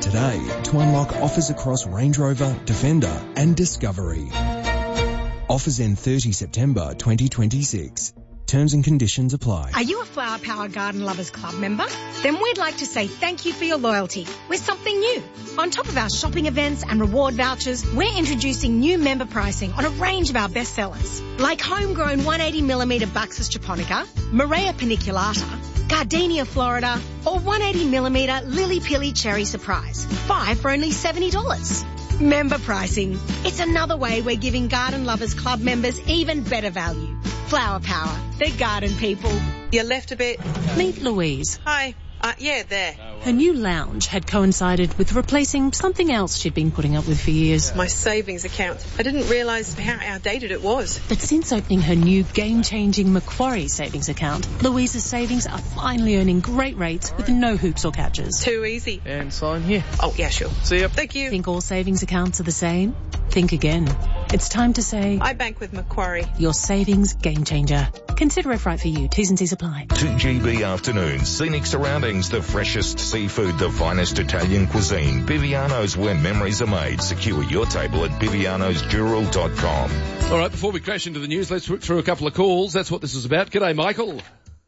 today to unlock offers across Range Rover, Defender and Discovery. Offers end 30 September 2026. Terms and conditions apply. Are you a Flower Power Garden Lovers Club member? Then we'd like to say thank you for your loyalty with something new. On top of our shopping events and reward vouchers, we're introducing new member pricing on a range of our best sellers, like homegrown 180mm Buxus japonica, Morea paniculata, Gardenia Florida, or 180mm Lily Pilly Cherry Surprise. 5 for only $70. Member pricing. It's another way we're giving Garden Lovers Club members even better value. Flower Power, the garden people. You left a bit. Meet Louise. Hi. Yeah, there. Her new lounge had coincided with replacing something else she'd been putting up with for years. My savings account. I didn't realise how outdated it was. But since opening her new game-changing Macquarie savings account, Louise's savings are finally earning great rates with no hoops or catches. Too easy. And sign here. Oh, yeah, sure. See ya. Thank you. Think all savings accounts are the same? Think again. It's time to say... I bank with Macquarie. Your savings game changer. Consider if right for you. T's and C's apply. 2GB afternoons, scenic surroundings, the freshest seafood, the finest Italian cuisine. Biviano's, where memories are made. Secure your table at bivianosdural.com. All right, before we crash into the news, let's whip through a couple of calls. That's what this is about. G'day, Michael.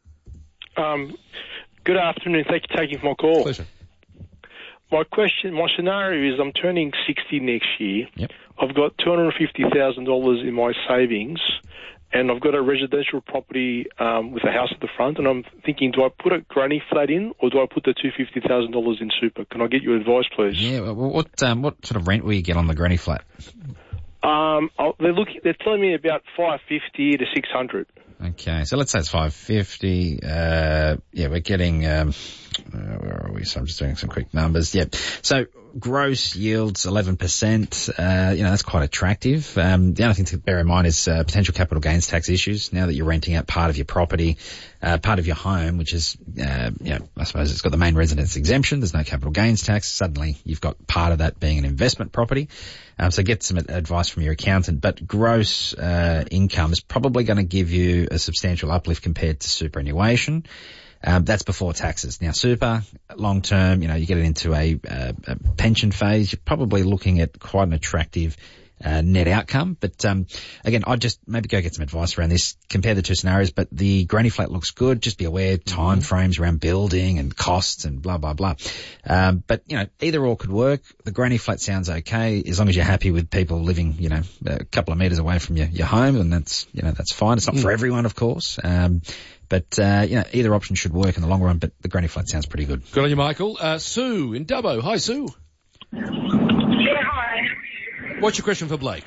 Good afternoon. Thank you for taking my call. Pleasure. My scenario is I'm turning 60 next year. Yep. I've got $250,000 in my savings, and I've got a residential property with a house at the front, and I'm thinking, do I put a granny flat in, or do I put the $250,000 in super? Can I get your advice, please? Yeah, well, what sort of rent will you get on the granny flat? They're telling me about $550 to $600. Okay, so let's say it's $550. We're getting, where are we? So I'm just doing some quick numbers. Yep. So gross yields 11%. That's quite attractive. The only thing to bear in mind is potential capital gains tax issues. Now that you're renting out part of your property, part of your home, which is, I suppose it's got the main residence exemption. There's no capital gains tax. Suddenly you've got part of that being an investment property. So get some advice from your accountant. But gross income is probably going to give you a substantial uplift compared to superannuation. That's before taxes. Now, super, long term, you get it into a pension phase. You're probably looking at quite an attractive net outcome. But again, I'd just maybe go get some advice around this. Compare the two scenarios. But the granny flat looks good. Just be aware time frames around building and costs and blah blah blah. But either or could work. The granny flat sounds okay as long as you're happy with people living a couple of metres away from your home, and that's fine. It's not for everyone, of course. But either option should work in the long run, but the granny flat sounds pretty good. Good on you, Michael. Sue in Dubbo. Hi, Sue. Yeah, hi. What's your question for Blake?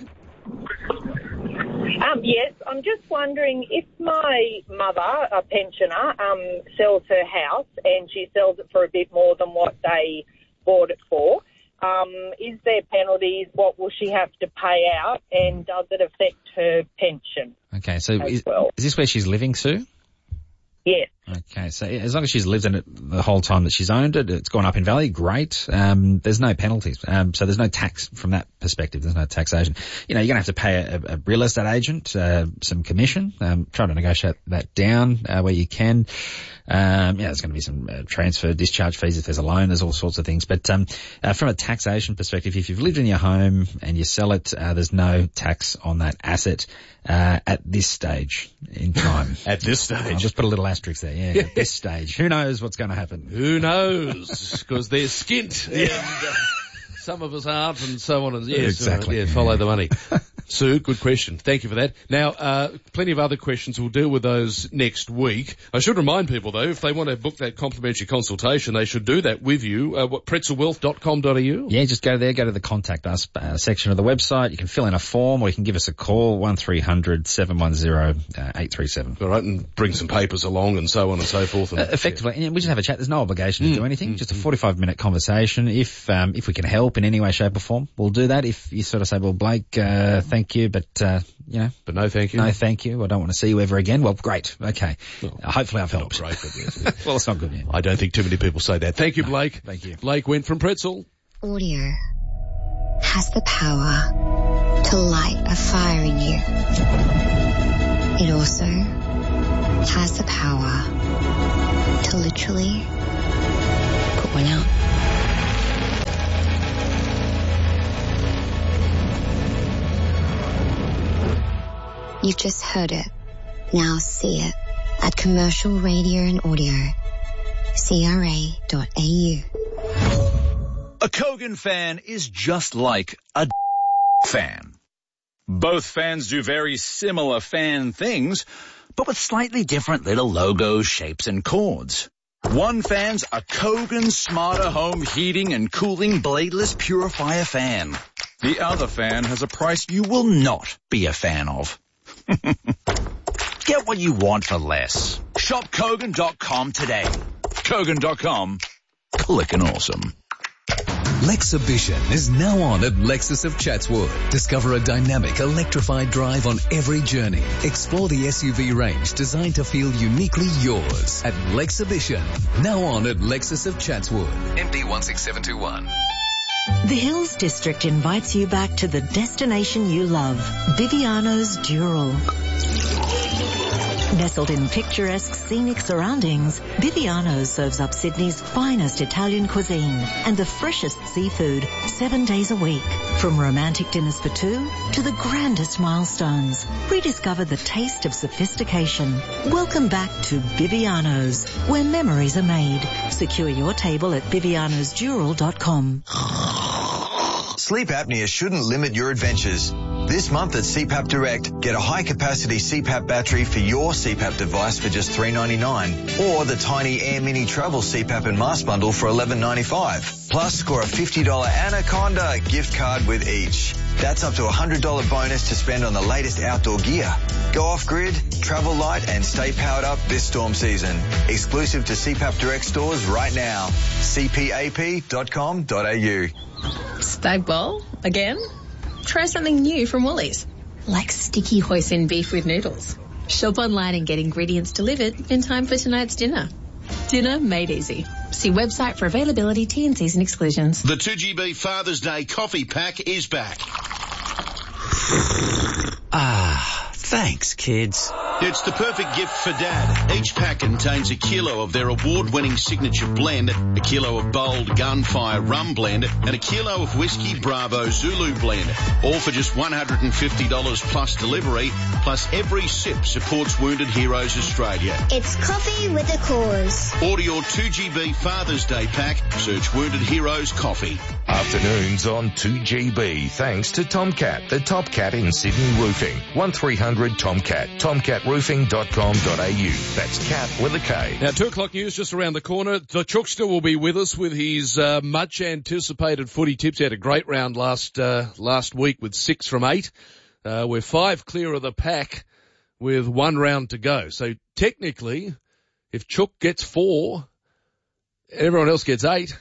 Yes, I'm just wondering if my mother, a pensioner, sells her house and she sells it for a bit more than what they bought it for, is there penalties? What will she have to pay out? And does it affect her pension? Okay, so is this where she's living, Sue? Yes. Okay, so as long as she's lived in it the whole time that she's owned it, it's gone up in value, great. There's no penalties. So there's no tax from that perspective. There's no taxation. You're going to have to pay a real estate agent some commission. Try to negotiate that down where you can. There's going to be some transfer, discharge fees if there's a loan. There's all sorts of things. But from a taxation perspective, if you've lived in your home and you sell it, there's no tax on that asset at this stage in time. At this stage. I'll just put a little asterisk there. Yeah, at this stage. Who knows what's going to happen? Who knows? Because they're skint. And some of us aren't, and so on. And yes, exactly. Follow the money. Sue, good question. Thank you for that. Now, plenty of other questions. We'll deal with those next week. I should remind people, though, if they want to book that complimentary consultation, they should do that with you. Pretzelwealth.com.au? Yeah, just go there, go to the Contact Us section of the website. You can fill in a form, or you can give us a call, 1300 710 837. All right, and bring some papers along and so on and so forth. And, effectively, and we just have a chat. There's no obligation to do anything. Just a 45-minute conversation. If we can help in any way, shape or form, we'll do that. If you sort of say, well, Blake, thank you, but but no thank you. No thank you. I don't want to see you ever again. Well, great. Okay. Well, hopefully I've helped. Not great, but yes. Well, it's not good yet. I don't think too many people say that. Thank you, Blake. Thank you. Blake went from Pretzel. Audio has the power to light a fire in you. It also has the power to literally put one out. You've just heard it. Now see it at Commercial Radio and Audio. CRA.au. A Kogan fan is just like a fan. Both fans do very similar fan things, but with slightly different little logos, shapes, and chords. One fan's a Kogan Smarter Home Heating and Cooling Bladeless Purifier fan. The other fan has a price you will not be a fan of. Get what you want for less. Shop Kogan.com today. Kogan.com. Clickin' awesome. Lexibition is now on at Lexus of Chatswood. Discover a dynamic, electrified drive on every journey. Explore the SUV range designed to feel uniquely yours at Lexibition. Now on at Lexus of Chatswood. MP 16721. The Hills District invites you back to the destination you love, Viviano's Dural. Nestled in picturesque scenic surroundings, Viviano's serves up Sydney's finest Italian cuisine and the freshest seafood 7 days a week. From romantic dinners for two to the grandest milestones, rediscover the taste of sophistication. Welcome back to Viviano's, where memories are made. Secure your table at vivianosdural.com. Sleep apnea shouldn't limit your adventures. This month at CPAP Direct, get a high-capacity CPAP battery for your CPAP device for just $3.99, or the tiny Air Mini Travel CPAP and mask bundle for $11.95. Plus, score a $50 Anaconda gift card with each. That's up to a $100 bonus to spend on the latest outdoor gear. Go off-grid, travel light, and stay powered up this storm season. Exclusive to CPAP Direct stores right now. cpap.com.au. Stag bowl? Again? Try something new from Woolies, like sticky hoisin beef with noodles. Shop online and get ingredients delivered in time for tonight's dinner. Dinner made easy. See website for availability, T&Cs and exclusions. The 2GB Father's Day coffee pack is back. Thanks, kids. It's the perfect gift for Dad. Each pack contains a kilo of their award-winning signature blend, a kilo of bold Gunfire rum blend, and a kilo of Whiskey Bravo Zulu blend. All for just $150 plus delivery, plus every sip supports Wounded Heroes Australia. It's coffee with a cause. Order your 2GB Father's Day pack. Search Wounded Heroes Coffee. Afternoons on 2GB, thanks to Tomcat, the top cat in Sydney roofing. 1300 Tomcat, tomcatroofing.com.au. That's cat with a K. Now, 2 o'clock news just around the corner. The Chookster will be with us with his much anticipated footy tips. He had a great round last week with 6 from 8. We're 5 clear of the pack with 1 round to go. So technically, if Chook gets 4, everyone else gets 8,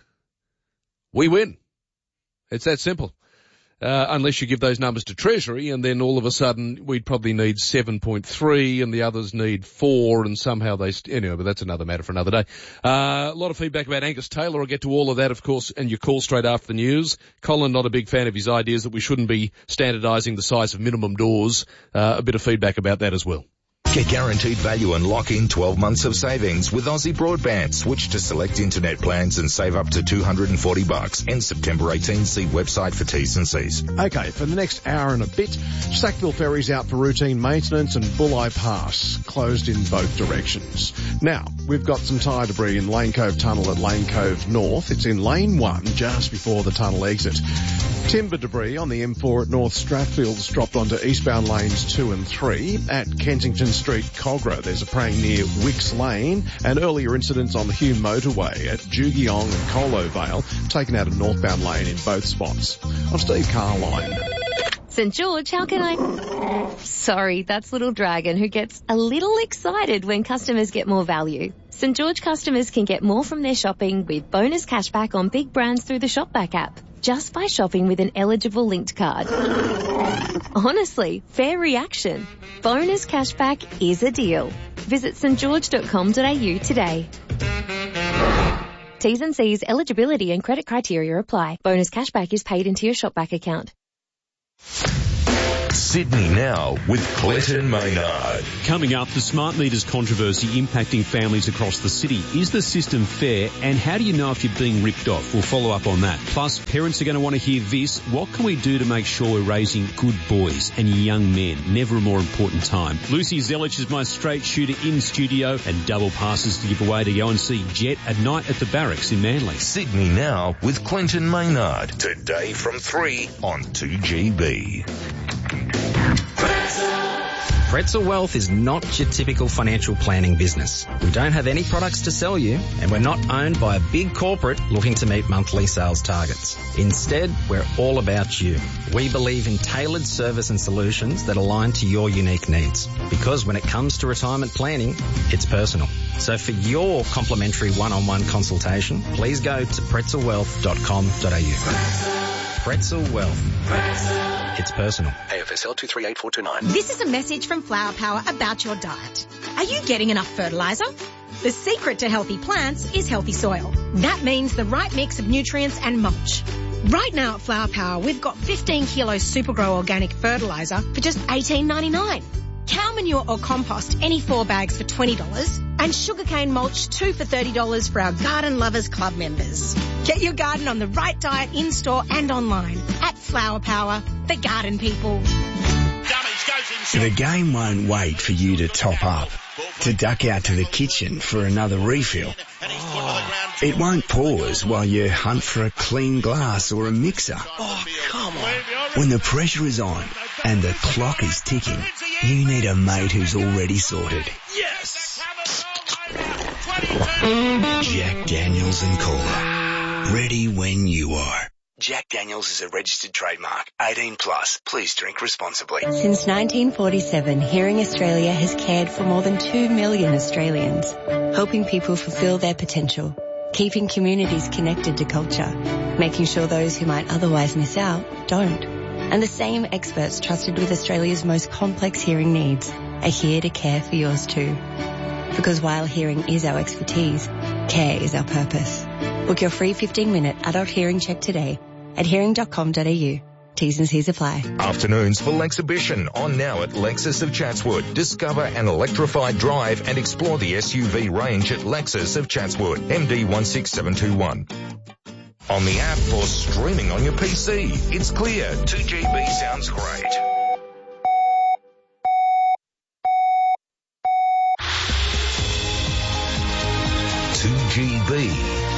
we win. It's that simple. Unless you give those numbers to Treasury, and then all of a sudden we'd probably need 7.3 and the others need 4, and somehow anyway, but that's another matter for another day. A lot of feedback about Angus Taylor. I'll get to all of that, of course, and your call straight after the news. Colin, not a big fan of his ideas that we shouldn't be standardising the size of minimum doors. A bit of feedback about that as well. Get guaranteed value and lock in 12 months of savings with Aussie Broadband. Switch to select internet plans and save up to $240. Ends September 18. See website for T's and C's. Okay, for the next hour and a bit, Sackville Ferry's out for routine maintenance and Bulli Pass closed in both directions. Now, we've got some tyre debris in Lane Cove Tunnel at Lane Cove North. It's in Lane 1 just before the tunnel exit. Timber debris on the M4 at North Strathfield's dropped onto eastbound lanes 2 and 3. At Kensington Street, Cogra, there's a praying near Wicks Lane, and earlier incidents on the Hume motorway at Jugiong and Colo Vale, taken out a northbound lane in both spots. I'm Steve Carline. St George, how can I... Sorry, that's Little Dragon, who gets a little excited when customers get more value. St George customers can get more from their shopping with bonus cashback on big brands through the Shopback app, just by shopping with an eligible linked card. Honestly, fair reaction. Bonus cashback is a deal. Visit stgeorge.com.au today. T's and C's, eligibility and credit criteria apply. Bonus cashback is paid into your Shopback account. Sydney Now with Clinton Maynard. Coming up, the smart meters controversy impacting families across the city. Is the system fair, and how do you know if you're being ripped off? We'll follow up on that. Plus, parents are going to want to hear this. What can we do to make sure we're raising good boys and young men? Never a more important time. Lucy Zelich is my straight shooter in studio, and double passes to give away to go and see Jet at night at the Barracks in Manly. Sydney Now with Clinton Maynard. Today from 3 on 2GB. Pretzel Wealth is not your typical financial planning business. We don't have any products to sell you, and we're not owned by a big corporate looking to meet monthly sales targets. Instead, we're all about you. We believe in tailored service and solutions that align to your unique needs. Because when it comes to retirement planning, it's personal. So for your complimentary one-on-one consultation, please go to pretzelwealth.com.au. Pretzel Wealth. It's personal. AFSL 238429. This is a message from Flower Power about your diet. Are you getting enough fertilizer? The secret to healthy plants is healthy soil. That means the right mix of nutrients and mulch. Right now at Flower Power, we've got 15 kilos Supergrow organic fertilizer for just $18.99. Cow manure or compost, any 4 bags for $20. And sugarcane mulch, 2 for $30 for our Garden Lovers Club members. Get your garden on the right diet in-store and online at Flower Power, the garden people. The game won't wait for you to top up, to duck out to the kitchen for another refill. It won't pause while you hunt for a clean glass or a mixer. Oh, come on. When the pressure is on and the clock is ticking, you need a mate who's already sorted. Yes! Jack Daniels and Cola. Ready when you are. Jack Daniels is a registered trademark. 18 plus. Please drink responsibly. Since 1947, Hearing Australia has cared for more than 2 million Australians, helping people fulfil their potential, keeping communities connected to culture, making sure those who might otherwise miss out don't. And the same experts trusted with Australia's most complex hearing needs are here to care for yours too. Because while hearing is our expertise, care is our purpose. Book your free 15-minute adult hearing check today at hearing.com.au. T's and C's apply. Afternoons full exhibition on now at Lexus of Chatswood. Discover an electrified drive and explore the SUV range at Lexus of Chatswood. MD 16721. On the app or streaming on your PC. It's clear. 2GB sounds great. GB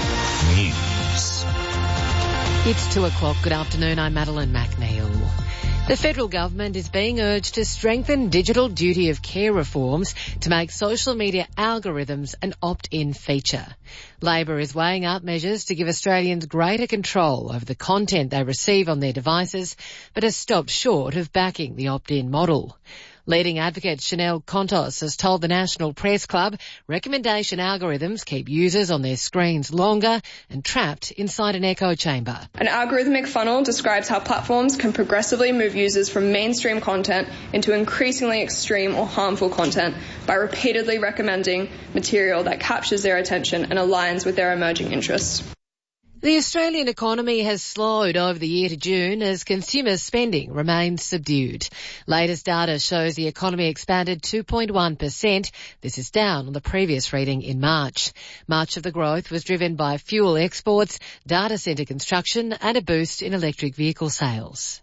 News. It's 2 o'clock. Good afternoon. I'm Madeline McNeil. The federal government is being urged to strengthen digital duty of care reforms to make social media algorithms an opt-in feature. Labor is weighing up measures to give Australians greater control over the content they receive on their devices, but has stopped short of backing the opt-in model. Leading advocate Chanel Contos has told the National Press Club recommendation algorithms keep users on their screens longer and trapped inside an echo chamber. An algorithmic funnel describes how platforms can progressively move users from mainstream content into increasingly extreme or harmful content by repeatedly recommending material that captures their attention and aligns with their emerging interests. The Australian economy has slowed over the year to June as consumer spending remains subdued. Latest data shows the economy expanded 2.1%. This is down on the previous reading in March. Much of the growth was driven by fuel exports, data centre construction and a boost in electric vehicle sales.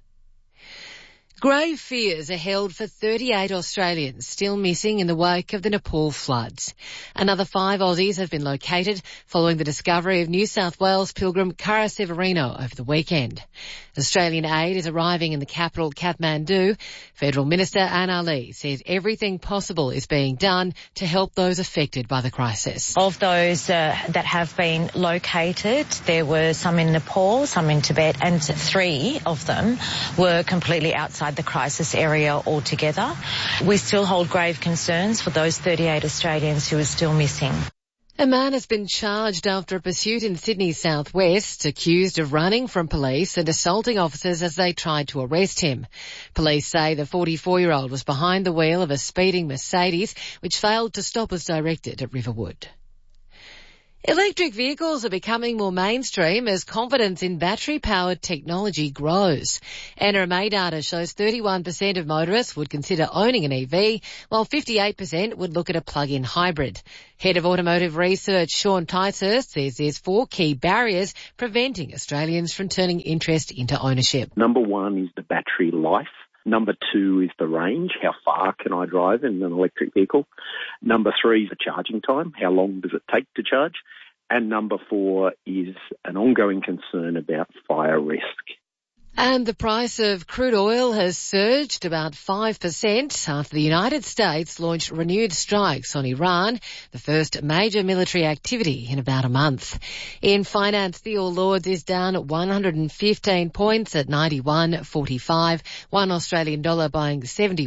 Grave fears are held for 38 Australians still missing in the wake of the Nepal floods. Another 5 Aussies have been located following the discovery of New South Wales pilgrim Cara Severino over the weekend. Australian aid is arriving in the capital, Kathmandu. Federal Minister Anne Ali says everything possible is being done to help those affected by the crisis. Of those that have been located, there were some in Nepal, some in Tibet, and 3 of them were completely outside the crisis area altogether. We still hold grave concerns for those 38 Australians who are still missing. A man has been charged after a pursuit in Sydney's southwest, accused of running from police and assaulting officers as they tried to arrest him. Police say the 44-year-old was behind the wheel of a speeding Mercedes, which failed to stop as directed at Riverwood. Electric vehicles are becoming more mainstream as confidence in battery-powered technology grows. NRMA data shows 31% of motorists would consider owning an EV, while 58% would look at a plug-in hybrid. Head of Automotive Research, Sean Ticehurst, says there's 4 key barriers preventing Australians from turning interest into ownership. Number 1 is the battery life. Number 2 is the range. How far can I drive in an electric vehicle? Number 3 is the charging time. How long does it take to charge? And number 4 is an ongoing concern about fire risk. And the price of crude oil has surged about 5% after the United States launched renewed strikes on Iran, the first major military activity in about a month. In finance, the All Lords is down 115 points at 91.45, one Australian dollar buying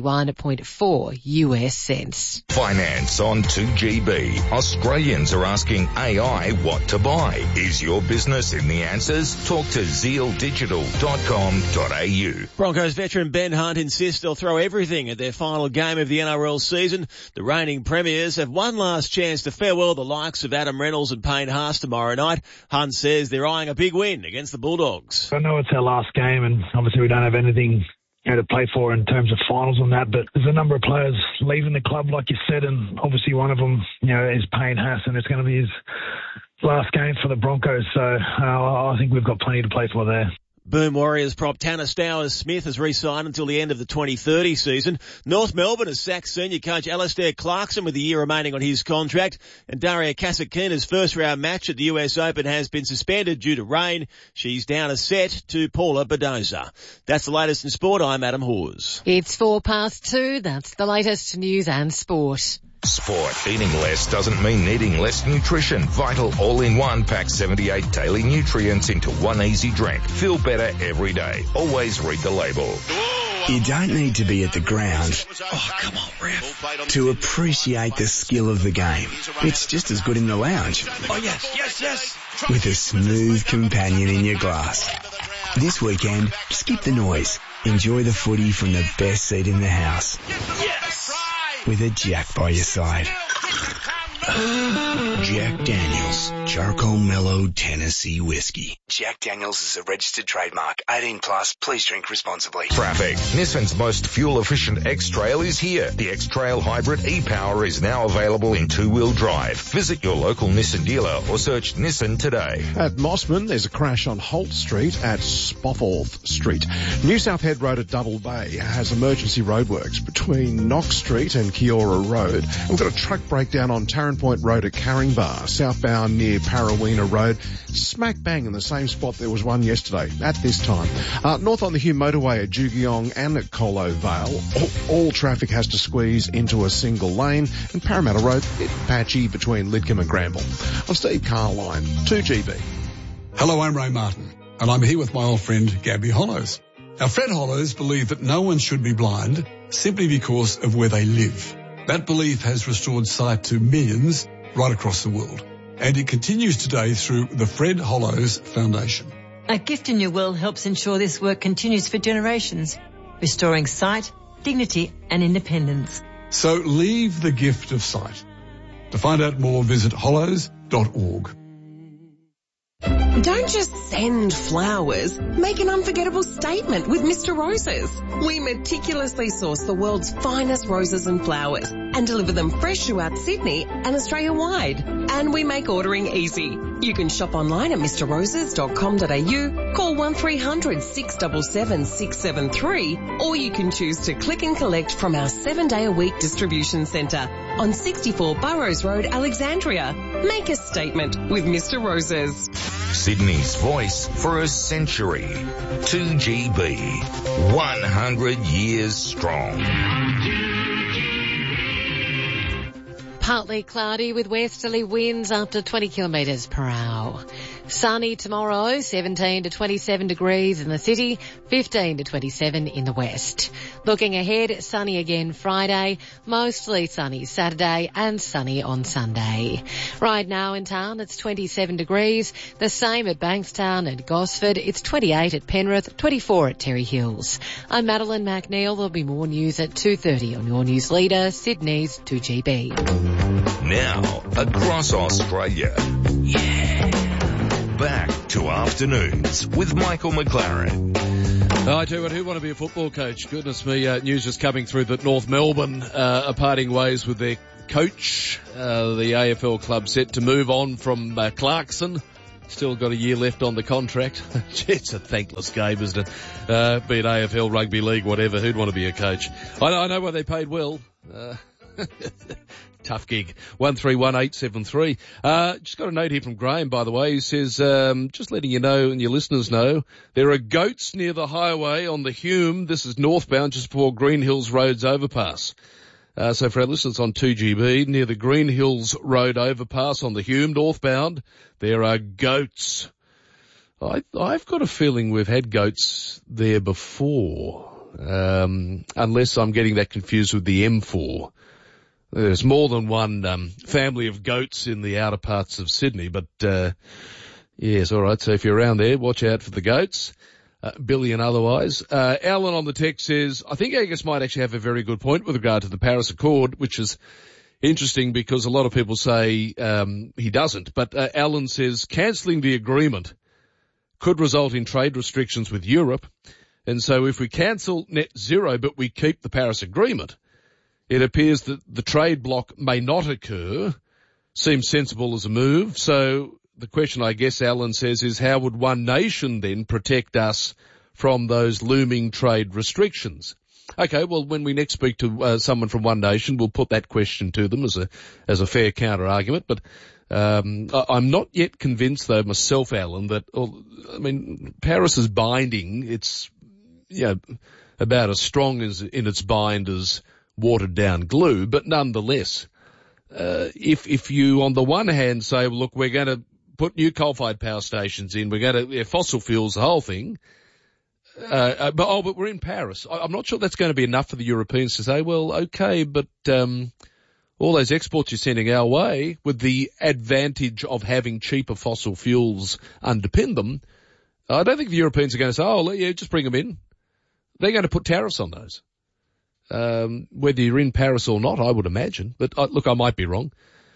71.4 US cents. Finance on 2GB. Australians are asking AI what to buy. Is your business in the answers? Talk to zealdigital.com. Broncos veteran Ben Hunt insists they'll throw everything at their final game of the NRL season. The reigning premiers have one last chance to farewell the likes of Adam Reynolds and Payne Haas tomorrow night. Hunt says they're eyeing a big win against the Bulldogs. I know it's our last game and obviously we don't have anything to play for in terms of finals on that, but there's a number of players leaving the club, like you said, and obviously one of them, is Payne Haas, and it's going to be his last game for the Broncos, so I think we've got plenty to play for there. Boom Warriors prop Tanner Stowers-Smith has re-signed until the end of the 2030 season. North Melbourne has sacked senior coach Alastair Clarkson with a year remaining on his contract. And Daria Kasatkina's first-round match at the US Open has been suspended due to rain. She's down a set to Paula Badoza. That's the latest in sport. I'm Adam Hawes. It's 2:04. That's the latest news and sport. Sport. Eating less doesn't mean needing less nutrition. Vital All-in-One packs 78 daily nutrients into one easy drink. Feel better every day. Always read the label. You don't need to be at the ground to appreciate the skill of the game. It's just as good in the lounge. Oh, yes. With a smooth companion in your glass. This weekend, skip the noise. Enjoy the footy from the best seat in the house. Yes! With a Jack by your side. Jack Daniels, Charcoal Mellow Tennessee Whiskey. Jack Daniels is a registered trademark. 18 plus. Please drink responsibly. Traffic. Nissan's most fuel-efficient X-Trail is here. The X-Trail Hybrid e-Power is now available in two-wheel drive. Visit your local Nissan dealer or search Nissan today. At Mossman, there's a crash on Holt Street at Spofforth Street. New South Head Road at Double Bay has emergency roadworks between Knox Street and Kiora Road. We've got a truck breakdown on Tarrant Point Road at Caringbah, southbound near Parawina Road. Smack bang in the same spot there was one yesterday at this time. North on the Hume Motorway at Jugiong and at Colo Vale. All traffic has to squeeze into a single lane, and Parramatta Road, a bit patchy between Lidcombe and Granville. I'm Steve Carline, 2GB. Hello, I'm Ray Martin, and I'm here with my old friend Gabby Hollows. Now, Fred Hollows believed that no one should be blind simply because of where they live. That belief has restored sight to millions right across the world. And it continues today through the Fred Hollows Foundation. A Gift in Your Will helps ensure this work continues for generations, restoring sight, dignity and independence. So leave the gift of sight. To find out more, visit hollows.org. Don't just send flowers. Make an unforgettable statement with Mr. Roses. We meticulously source the world's finest roses and flowers and deliver them fresh throughout Sydney and Australia-wide. And we make ordering easy. You can shop online at mrroses.com.au, call 1300 677 673, or you can choose to click and collect from our 7-day-a-week distribution centre on 64 Burrows Road, Alexandria. Make a statement with Mr. Roses. Sydney's voice for a century. 2GB. 100 years strong. Partly cloudy with westerly winds up to 20 kilometres per hour. Sunny tomorrow, 17 to 27 degrees in the city, 15 to 27 in the west. Looking ahead, sunny again Friday, mostly sunny Saturday and sunny on Sunday. Right now in town, it's 27 degrees, the same at Bankstown and Gosford. It's 28 at Penrith, 24 at Terry Hills. I'm Madeline McNeil. There'll be more news at 2:30 on your news leader, Sydney's 2GB. Now, across Australia. Yeah. Back to Afternoons with Michael McLaren. I tell you what, who want to be a football coach? Goodness me, news is coming through that North Melbourne are parting ways with their coach. The AFL club set to move on from Clarkson. Still got a year left on the contract. It's a thankless game, isn't it? Be it AFL, rugby league, whatever, who'd want to be a coach? I know why they paid well. Tough gig. 131873. Just got a note here from Graham, by the way. He says, just letting you know and your listeners know, there are goats near the highway on the Hume. This is northbound just before Green Hills Road's overpass. So for our listeners on 2GB, near the Green Hills Road overpass on the Hume northbound, there are goats. I've got a feeling we've had goats there before, unless I'm getting that confused with the M4. There's more than one family of goats in the outer parts of Sydney, but yes, all right. So if you're around there, watch out for the goats, Billy and otherwise. Alan on the text says, I think Angus might actually have a very good point with regard to the Paris Accord, which is interesting because a lot of people say he doesn't. But Alan says cancelling the agreement could result in trade restrictions with Europe, and so if we cancel net zero but we keep the Paris Agreement, it appears that the trade block may not occur. Seems sensible as a move. So the question, I guess, Alan says, is how would One Nation then protect us from those looming trade restrictions? Okay, well, when we next speak to someone from One Nation, we'll put that question to them as a fair counter-argument. But I'm not yet convinced, though, myself, Alan, that, I mean, Paris is binding. It's, about as strong as in its bind as watered down glue, but nonetheless, if you on the one hand say, well, look, we're going to put new coal-fired power stations in, we're going to fossil fuels, the whole thing, but we're in Paris. I'm not sure that's going to be enough for the Europeans to say, well, okay, but all those exports you're sending our way, with the advantage of having cheaper fossil fuels underpin them, I don't think the Europeans are going to say, oh, yeah, just bring them in. They're going to put tariffs on those. Whether you're in Paris or not, I would imagine. But look, I might be wrong.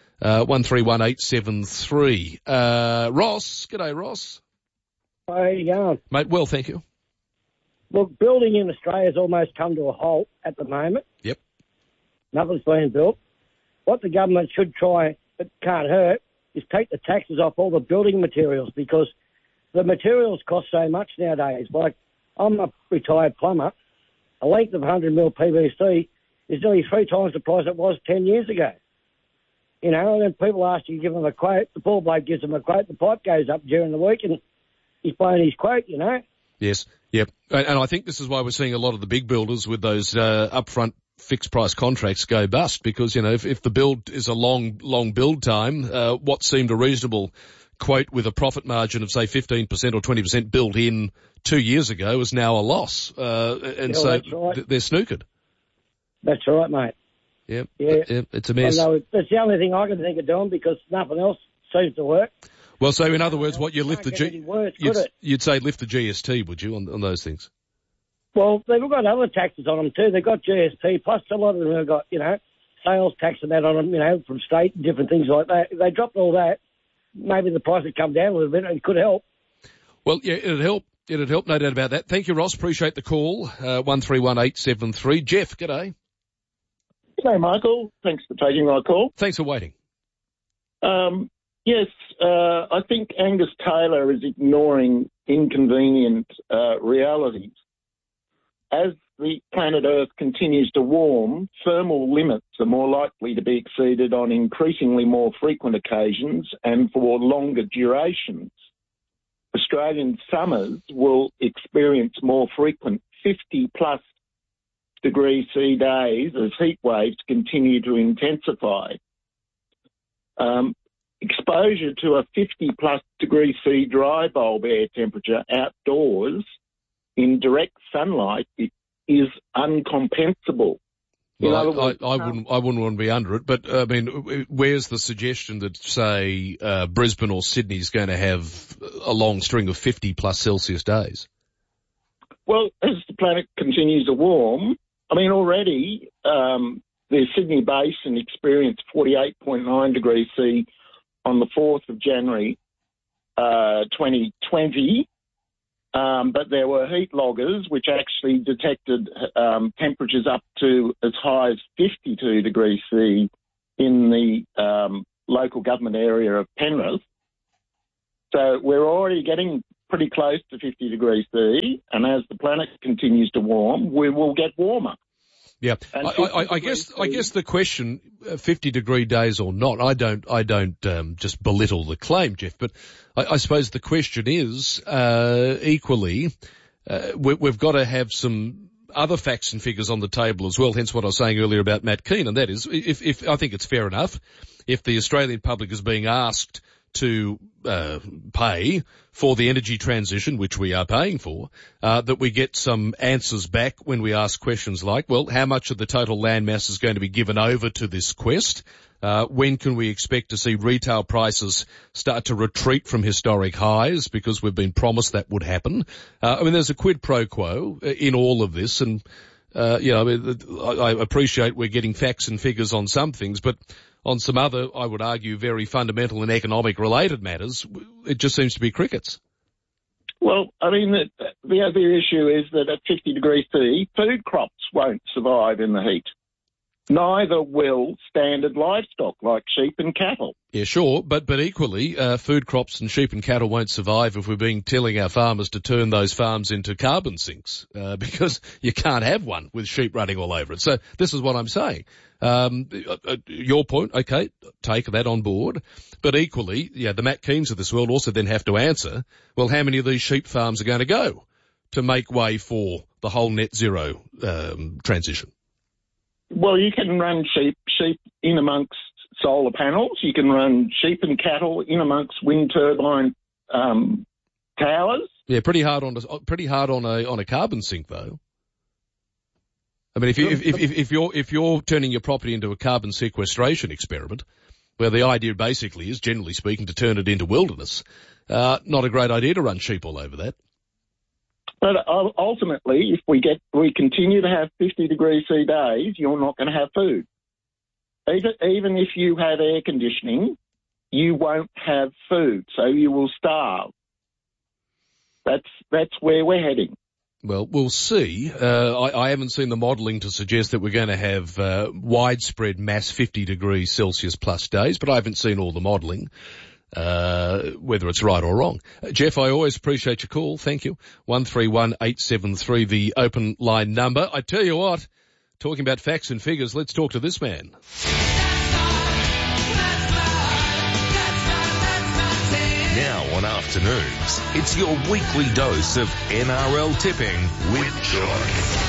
131873. Ross, g'day, Ross. How you going? Mate, well, thank you. Look, building in Australia's almost come to a halt at the moment. Yep. Nothing's being built. What the government should try, but can't hurt, is take the taxes off all the building materials, because the materials cost so much nowadays. Like, I'm a retired plumber. A length of 100 mil PVC is nearly 3 times the price it was 10 years ago. And then people ask you to give them a quote. The poor bloke gives them a quote. The pipe goes up during the week and he's paying his quote, Yes, yep. And I think this is why we're seeing a lot of the big builders with those upfront fixed price contracts go bust, because, if the build is a long build time, what seemed a reasonable quote with a profit margin of, say, 15% or 20% built in 2 years ago is now a loss. So right. They're snookered. That's right, mate. Yep. Yeah. It's a mess. That's the only thing I can think of doing, because nothing else seems to work. Well, so in other words, what you lift you'd say lift the GST, would you, on those things? Well, they've got other taxes on them too. They've got GST, plus a lot of them have got, sales tax and that on them, from state and different things like that. If they dropped all that, maybe the price would come down a little bit and it could help. Well, yeah, it'd help. It'd help, no doubt about that. Thank you, Ross. Appreciate the call. 131873. Jeff, g'day. G'day, Michael. Thanks for taking my call. Thanks for waiting. Yes, I think Angus Taylor is ignoring inconvenient realities. As the planet Earth continues to warm, thermal limits are more likely to be exceeded on increasingly more frequent occasions and for longer durations. Australian summers will experience more frequent 50-plus degree C days as heat waves continue to intensify. exposure to a 50-plus degree C dry bulb air temperature outdoors in direct sunlight is uncompensable. Well, I wouldn't want to be under it, but I mean, where's the suggestion that, say, Brisbane or Sydney is going to have a long string of 50-plus Celsius days? Well, as the planet continues to warm, I mean, already the Sydney Basin experienced 48.9 degrees C on the 4th of January 2020, but there were heat loggers which actually detected temperatures up to as high as 52 degrees C in the local government area of Penrith. So we're already getting pretty close to 50 degrees C, and as the planet continues to warm, we will get warmer. Yeah, I guess the question, 50-degree days or not, I don't just belittle the claim, Jeff, but I suppose the question is equally, we've got to have some other facts and figures on the table as well. Hence what I was saying earlier about Matt Keane, and that is, if I think it's fair enough, if the Australian public is being asked to pay for the energy transition, which we are paying for, that we get some answers back when we ask questions like, well, how much of the total land mass is going to be given over to this quest? When can we expect to see retail prices start to retreat from historic highs because we've been promised that would happen? I mean, there's a quid pro quo in all of this, and I appreciate we're getting facts and figures on some things, but on some other, I would argue, very fundamental and economic-related matters, it just seems to be crickets. Well, I mean, the other issue is that at 50 degrees C, food crops won't survive in the heat. Neither will standard livestock like sheep and cattle. Yeah, sure, but equally, food crops and sheep and cattle won't survive if we're telling our farmers to turn those farms into carbon sinks, because you can't have one with sheep running all over it. So this is what I'm saying. Your point, okay, take that on board. But equally, the Matt Keanes of this world also then have to answer, well, how many of these sheep farms are going to go to make way for the whole net zero transition? Well, you can run sheep in amongst solar panels. You can run sheep and cattle in amongst wind turbine towers. Yeah, pretty hard on a carbon sink though. I mean, if you're turning your property into a carbon sequestration experiment, where the idea basically is, generally speaking, to turn it into wilderness, not a great idea to run sheep all over that. But ultimately, if we continue to have 50 degrees C days, you're not going to have food. Even if you have air conditioning, you won't have food, so you will starve. That's where we're heading. Well, we'll see. I haven't seen the modelling to suggest that we're going to have widespread mass 50 degrees Celsius plus days, but I haven't seen all the modelling. Whether it's right or wrong. Jeff, I always appreciate your call. Thank you. 131873, the open line number. I tell you what, talking about facts and figures, let's talk to this man. Now on Afternoons, it's your weekly dose of NRL tipping with John.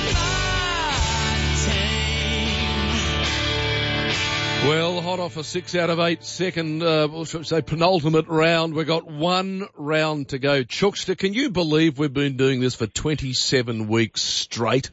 Well, hot off a 6 out of 8 second, penultimate round. We've got one round to go. Chookster, can you believe we've been doing this for 27 weeks straight?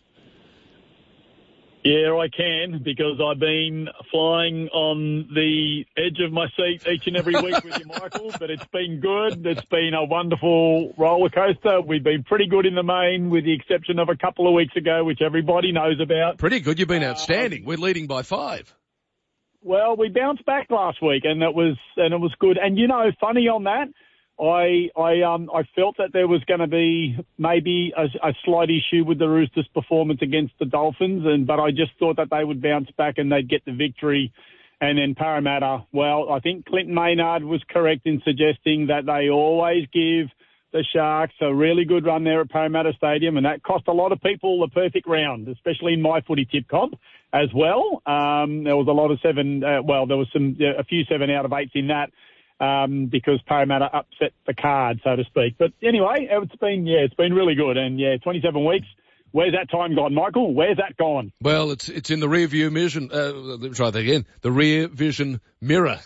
Yeah, I can, because I've been flying on the edge of my seat each and every week with you, Michael, but it's been good. It's been a wonderful roller coaster. We've been pretty good in the main, with the exception of a couple of weeks ago, which everybody knows about. Pretty good. You've been outstanding. We're leading by 5. Well, we bounced back last week, and it was good. And funny on that, I felt that there was going to be maybe a slight issue with the Roosters' performance against the Dolphins, but I just thought that they would bounce back and they'd get the victory. And then Parramatta, well, I think Clinton Maynard was correct in suggesting that they always give the Sharks a really good run there at Parramatta Stadium, and that cost a lot of people the perfect round, especially in my footy tip comp as well. There was a lot of there was a few 7 out of 8s in that, because Parramatta upset the card, so to speak. But anyway, it's been really good. And 27 weeks. Where's that time gone, Michael? Where's that gone? Well, it's in the rear view vision. Let me try that again. The rear vision mirror.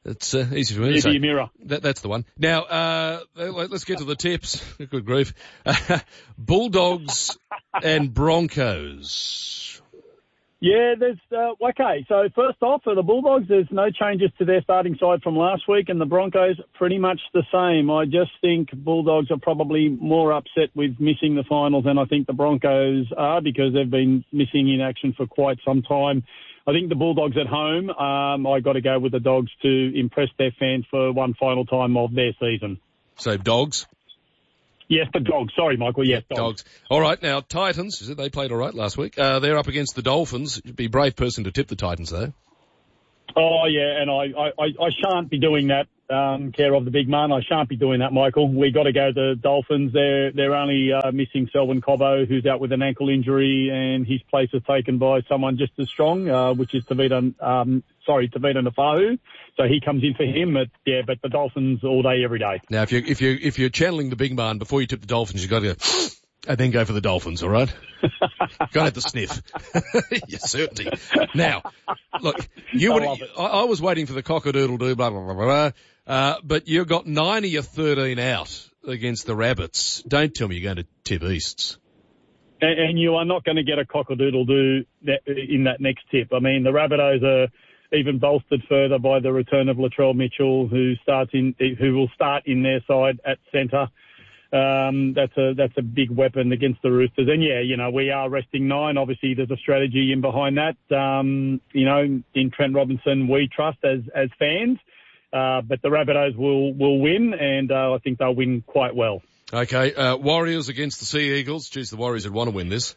It's easy for me to say. Rearview mirror. That's the one. Now, let's get to the tips. Good grief. Bulldogs and Broncos. Yeah, there's okay. So first off, for the Bulldogs, there's no changes to their starting side from last week, and the Broncos pretty much the same. I just think Bulldogs are probably more upset with missing the finals than I think the Broncos are, because they've been missing in action for quite some time. I think the Bulldogs at home, I got to go with the Dogs to impress their fans for one final time of their season. So Dogs? Yes, the Dogs. Sorry, Michael. Yes, Dogs. All right, now Titans, they played all right last week. They're up against the Dolphins. You'd be a brave person to tip the Titans, though. Oh, yeah, and I shan't be doing that, care of the big man. I shan't be doing that, Michael. We got to go to the Dolphins. They're only missing Selwyn Cobbo, who's out with an ankle injury, and his place is taken by someone just as strong, which is Tavita Nafahu. So he comes in for him. But the Dolphins all day, every day. Now, if you're channeling the big man before you tip the Dolphins, you've got to go, and then go for the Dolphins, all right? Got to have the sniff. Your certainty. Now, look, I was waiting for the cock-a-doodle-doo, blah, blah, blah, blah, but you got 9 of your 13 out against the Rabbits. Don't tell me you're going to tip Easts. And you are not going to get a cock-a-doodle-doo in that next tip. I mean, the Rabbitohs are even bolstered further by the return of Latrell Mitchell, who will start in their side at centre. That's a big weapon against the Roosters. And we are resting 9. Obviously, there's a strategy in behind that. In Trent Robinson, we trust as fans. But the Rabbitohs will win, and I think they'll win quite well. Okay, Warriors against the Sea Eagles. Geez, the Warriors would want to win this.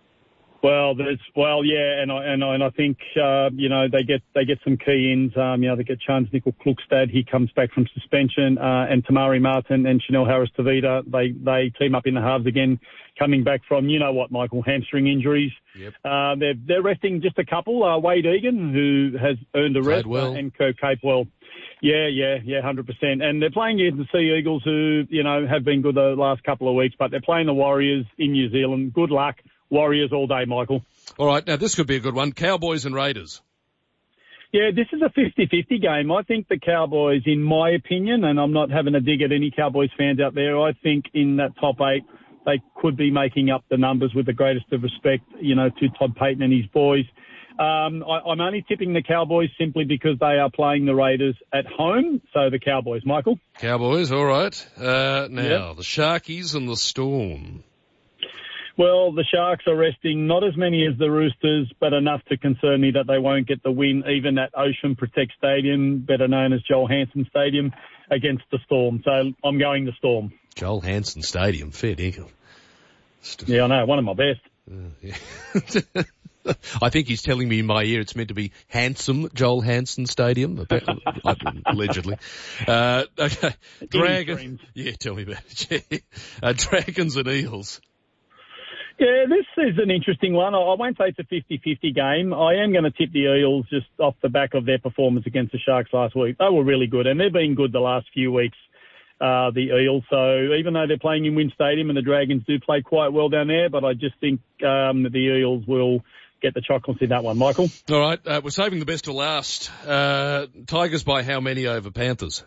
And I think they get some key ins. They get Chance Nickel-Klukstad. He comes back from suspension, and Tamari Martin and Chanel Harris-Tavita. They team up in the halves again, coming back from Michael, hamstring injuries. Yep. They're resting just a couple. Wade Egan, who has earned a rest, and Kirk Capewell. Yeah, 100%. And they're playing against the Sea Eagles, who have been good the last couple of weeks, but they're playing the Warriors in New Zealand. Good luck. Warriors all day, Michael. All right, now this could be a good one. Cowboys and Raiders. Yeah, this is a 50-50 game. I think the Cowboys, in my opinion, and I'm not having a dig at any Cowboys fans out there, I think in that top 8, they could be making up the numbers with the greatest of respect, to Todd Payton and his boys. I'm only tipping the Cowboys simply because they are playing the Raiders at home. So the Cowboys, Michael. Cowboys, all right. The Sharkies and the Storm. Well, the Sharks are resting not as many as the Roosters, but enough to concern me that they won't get the win, even at Ocean Protect Stadium, better known as Joel Hansen Stadium, against the Storm. So I'm going the Storm. Joel Hansen Stadium, fair dinkum. Yeah, I know, one of my best. Yeah. I think he's telling me in my ear it's meant to be handsome Joel Hansen Stadium, allegedly. Okay, Dragons. Yeah, tell me about it. Dragons and Eels. Yeah, this is an interesting one. I won't say it's a 50-50 game. I am going to tip the Eels just off the back of their performance against the Sharks last week. They were really good, and they've been good the last few weeks, the Eels. So even though they're playing in WIN Stadium and the Dragons do play quite well down there, but I just think the Eels will get the chocolates in that one. Michael? All right, we're saving the best to last. Tigers by how many over Panthers?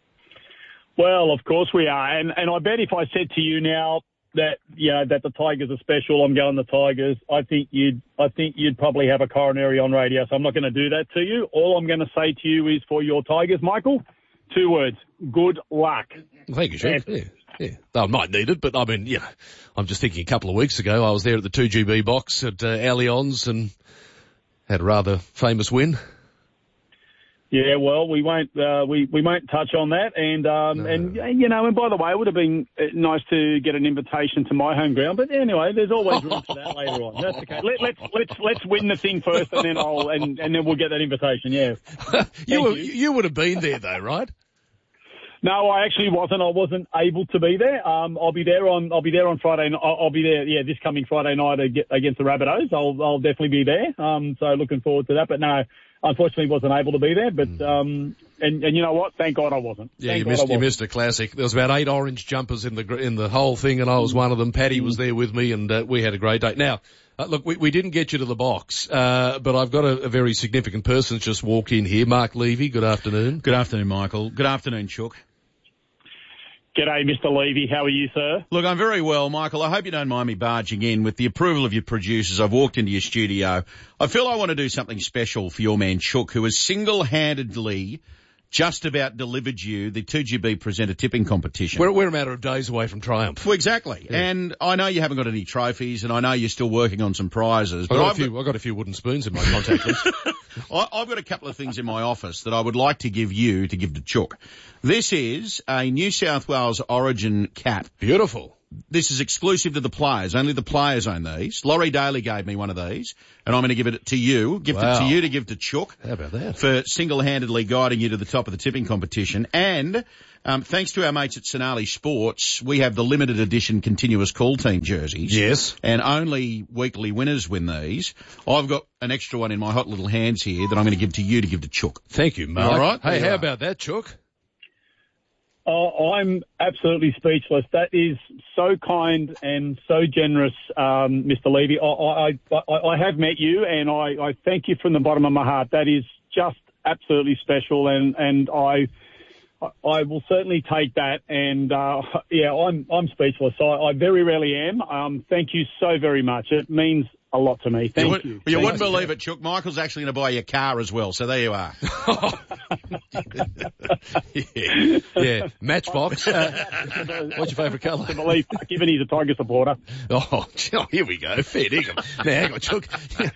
Well, of course we are. And I bet if I said to you now that the Tigers are special, I'm going the Tigers, I think you'd probably have a coronary on radio, so I'm not going to do that to you. All I'm going to say to you is for your Tigers, Michael, 2 words: good luck. Thank you, Chef. Yeah. I might need it, but I mean, I'm just thinking a couple of weeks ago I was there at the 2GB box at Allianz and had a rather famous win. Yeah, well, we won't touch on that, and by the way, it would have been nice to get an invitation to my home ground, but anyway, there's always room for that later on. That's okay. Let's win the thing first, and then and then we'll get that invitation. Yeah. You would have been there though, right? No, I actually wasn't. I wasn't able to be there. I'll be there on Friday. I'll be there. Yeah, this coming Friday night against the Rabbitohs. I'll definitely be there. So looking forward to that. But no, unfortunately wasn't able to be there, but, and you know what? Thank God I wasn't. Yeah, you missed a classic. There was about 8 orange jumpers in the whole thing, and I was one of them. Paddy was there with me, and we had a great day. Now, look, we didn't get you to the box, but I've got a very significant person that's just walked in here. Mark Levy, good afternoon. Good afternoon, Michael. Good afternoon, Chook. G'day, Mr. Levy. How are you, sir? Look, I'm very well, Michael. I hope you don't mind me barging in. With the approval of your producers, I've walked into your studio. I feel I want to do something special for your man, Chook, who has single-handedly just about delivered you the 2GB presenter tipping competition. We're a matter of days away from triumph. Well, exactly. Yeah. And I know you haven't got any trophies, and I know you're still working on some prizes. But I've got a few wooden spoons in my contact list. I've got a couple of things in my office that I would like to give you to give to Chook. This is a New South Wales Origin cap. Beautiful. This is exclusive to the players. Only the players own these. Laurie Daly gave me one of these, and I'm going to give it to you. It to you to give to Chook. How about that? For single-handedly guiding you to the top of the tipping competition. And thanks to our mates at Sonali Sports, we have the limited edition continuous call team jerseys. Yes. And only weekly winners win these. I've got an extra one in my hot little hands here that I'm going to give to you to give to Chook. Thank you, Mark. All right? Hey, how about that, Chook? I'm absolutely speechless. That is so kind and so generous, Mr. Levy. I have met you, and I thank you from the bottom of my heart. That is just absolutely special, and I will certainly take that. And I'm speechless. I very rarely am. Thank you so very much. It means a lot to me. Thank you. Well, you wouldn't believe it, Chook. Michael's actually going to buy you a car as well, so there you are. yeah. Matchbox. What's your favourite colour? To believe, given he's a Tiger supporter. Oh, here we go. Fair dinkum. Now, hang on, Chook.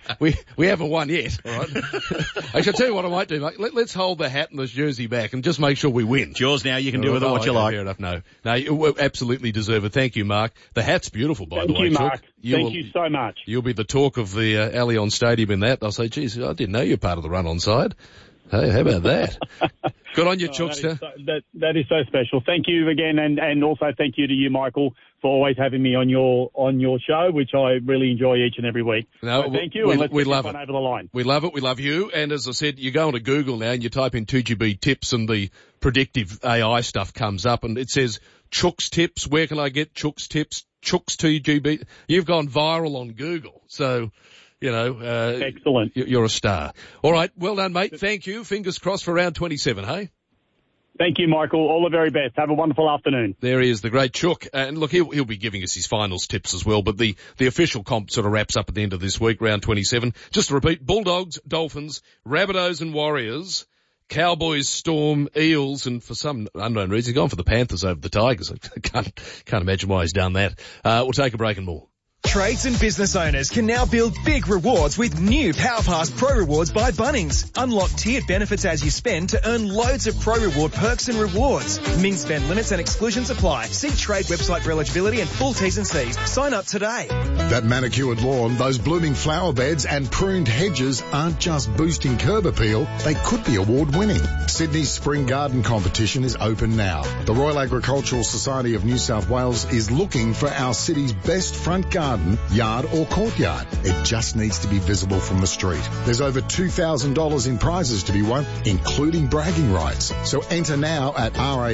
We haven't won yet, all right? Actually, I'll tell you what I might do, mate. Let's hold the hat and this jersey back and just make sure we win. It's yours now. You can do with it what you like. Fair enough. No, you absolutely deserve it. Thank you, Mark. The hat's beautiful, by the way, Thank you, Chook. Mark. Thank you so much. You'll be the talk of the Allianz Stadium in that. They'll say, geez, I didn't know you're part of the run-on side. Hey, how about that? Good on you, Chookster. That is so special. Thank you again, and also thank you to you, Michael, for always having me on your show, which I really enjoy each and every week. No, so thank you, and let's get love one it. over the line. We love it. We love you. And as I said, you go onto Google now and you type in 2GB tips, and the predictive AI stuff comes up, and it says Chook's tips. Where can I get Chook's tips? Chook's 2GB. You've gone viral on Google, so. You know, excellent. You're a star. All right, well done, mate. Thank you. Fingers crossed for round 27, hey? Thank you, Michael. All the very best. Have a wonderful afternoon. There he is, the great Chook. And look, he'll be giving us his finals tips as well, but the official comp sort of wraps up at the end of this week, round 27. Just to repeat, Bulldogs, Dolphins, Rabbitohs and Warriors, Cowboys, Storm, Eels, and for some unknown reason, he's gone for the Panthers over the Tigers. I can't imagine why he's done that. We'll take a break and more. Trades and business owners can now build big rewards with new PowerPass Pro Rewards by Bunnings. Unlock tiered benefits as you spend to earn loads of Pro Reward perks and rewards. Min spend limits and exclusions apply. See trade website for eligibility and full T's and C's. Sign up today. That manicured lawn, those blooming flower beds and pruned hedges aren't just boosting curb appeal, they could be award-winning. Sydney's Spring Garden Competition is open now. The Royal Agricultural Society of New South Wales is looking for our city's best front garden, yard or courtyard. It just needs to be visible from the street. There's over $2,000 in prizes to be won, including bragging rights. So enter now at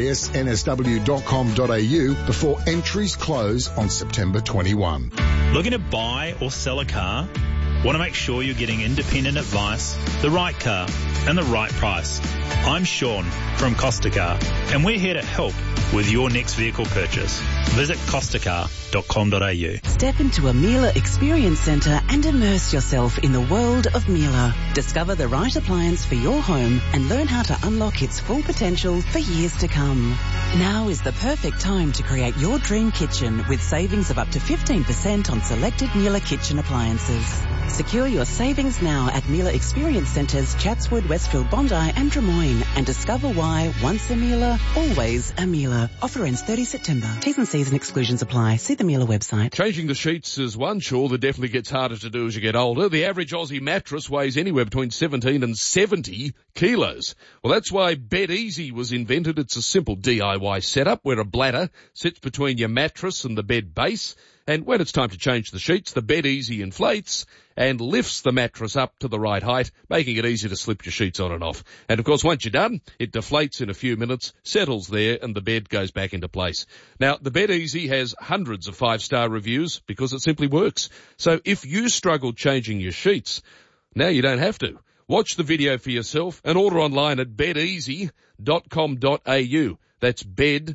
rasnsw.com.au before entries close on September 21. Looking to buy or sell a car? Want to make sure you're getting independent advice, the right car, and the right price? I'm Sean from Costa Car, and we're here to help with your next vehicle purchase. Visit costacar.com.au. Step into a Miele Experience Centre and immerse yourself in the world of Miele. Discover the right appliance for your home and learn how to unlock its full potential for years to come. Now is the perfect time to create your dream kitchen with savings of up to 15% on selected Miele kitchen appliances. Secure your savings now at Miele Experience Centres, Chatswood, Westfield, Bondi and Drummoyne, and discover why once a Miele, always a Miele. Offer ends 30 September. T's and C's and exclusions apply. See the Miele website. Changing the sheets is one chore that definitely gets harder to do as you get older. The average Aussie mattress weighs anywhere between 17 and 70 kilos. Well, that's why Bed Easy was invented. It's a simple DIY setup where a bladder sits between your mattress and the bed base, And when it's time to change the sheets, the Bed Easy inflates and lifts the mattress up to the right height, making it easy to slip your sheets on and off. And of course, once you're done, it deflates in a few minutes, settles there, and the bed goes back into place. Now, the Bed Easy has hundreds of 5-star reviews because it simply works. So if you struggle changing your sheets, now you don't have to. Watch the video for yourself and order online at bedeasy.com.au. That's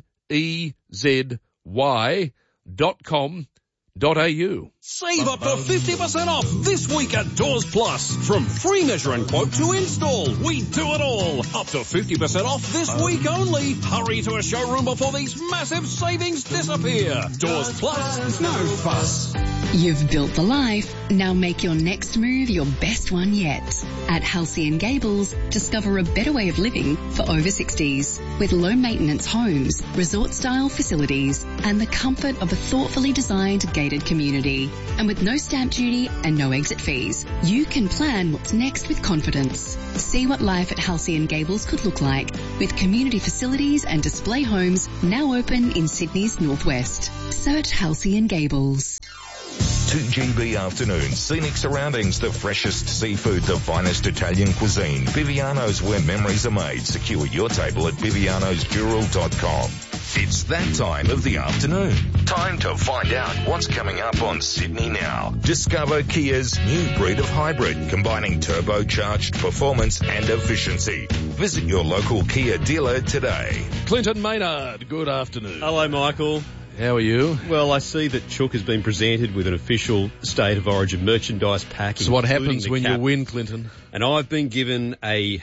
bedeasy.com.au. Save up to 50% off this week at Doors Plus. From free measure and quote to install, we do it all. Up to 50% off this week only. Hurry to a showroom before these massive savings disappear. Doors Plus, no fuss. You've built the life. Now make your next move your best one yet. At Halcyon Gables, discover a better way of living for over 60s. With low maintenance homes, resort style facilities, and the comfort of a thoughtfully designed gated community. And with no stamp duty and no exit fees, you can plan what's next with confidence. See what life at Halcyon Gables could look like with community facilities and display homes now open in Sydney's northwest. Search Halcyon Gables. 2GB Afternoon, scenic surroundings, the freshest seafood, the finest Italian cuisine. Viviano's, where memories are made. Secure your table at vivianosjewel.com. It's that time of the afternoon. Time to find out what's coming up on Sydney Now. Discover Kia's new breed of hybrid, combining turbocharged performance and efficiency. Visit your local Kia dealer today. Clinton Maynard, good afternoon. Hello, Michael. How are you? Well, I see that Chook has been presented with an official State of Origin merchandise pack. So what happens when you win, Clinton? And I've been given a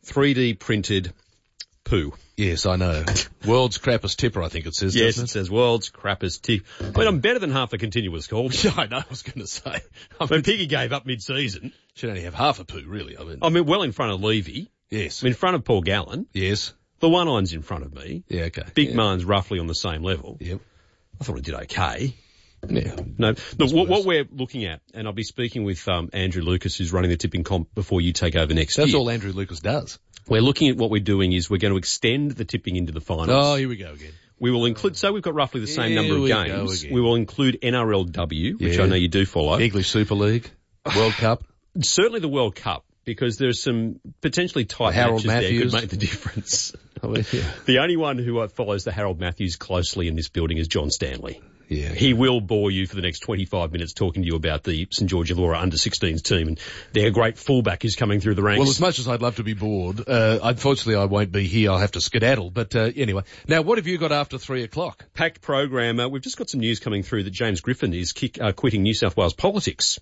3D printed poo. Yes, I know. World's crappiest tipper, I think it says. Yes, it says world's crappiest tip. I mean, I'm better than half a continuous call. Yeah, I know, I was going to say. When Piggy gave up mid-season. Should only have half a poo, really. I mean, well in front of Levy. Yes. I'm in front of Paul Gallen. Yes. The one-iron's in front of me. Yeah, okay. Big Man's roughly on the same level. Yep. I thought I did okay. Yeah. No, what we're looking at, and I'll be speaking with Andrew Lucas, who's running the tipping comp before you take over next year. That's all Andrew Lucas does. We're looking at what we're doing is we're going to extend the tipping into the finals. Oh, here we go again. We will include, so we've got roughly the same number of games. We will include NRLW, which I know you do follow. English Super League, World Cup. Certainly the World Cup, because there's some potentially tight Harold matches Matthews there could make the difference. Yeah. The only one who follows the Harold Matthews closely in this building is John Stanley. Yeah. He will bore you for the next 25 minutes talking to you about the St George Illawarra under-16s team and their great fullback who's coming through the ranks. Well, as much as I'd love to be bored, unfortunately I won't be here. I'll have to skedaddle. But anyway, now what have you got after 3 o'clock? Packed program. We've just got some news coming through that James Griffin is quitting New South Wales politics.